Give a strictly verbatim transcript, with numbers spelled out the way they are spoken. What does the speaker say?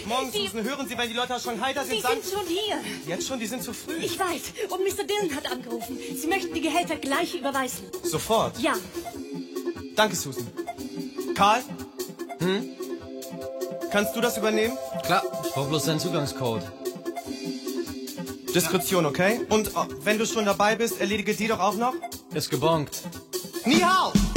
Morgen, Sie, Susan. Hören Sie, wenn die Leute aus Shanghai da sind, Sie sagen... sind schon hier. Jetzt schon? Die sind zu früh. Ich weiß. Und Mister Dillon hat angerufen. Sie möchten die Gehälter gleich überweisen. Sofort? Ja. Danke, Susan. Karl? Hm? Kannst du das übernehmen? Klar, ich brauche bloß deinen Zugangscode. Diskretion, okay? Und oh, wenn du schon dabei bist, erledige die doch auch noch. Ist gebongt. Ni hao!